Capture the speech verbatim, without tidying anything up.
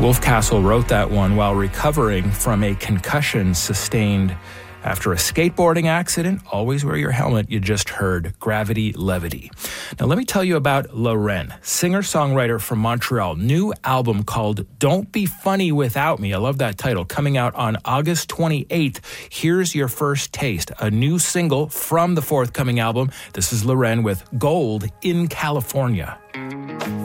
Wolf Castle wrote that one while recovering from a concussion sustained after a skateboarding accident. Always wear your helmet. You just heard Gravity Levity. Now let me tell you about Lorraine, singer-songwriter from Montreal. New album called Don't Be Funny Without Me. I love that title. Coming out on August twenty-eighth. Here's your first taste. A new single from the forthcoming album. This is Lorraine with Gold in California.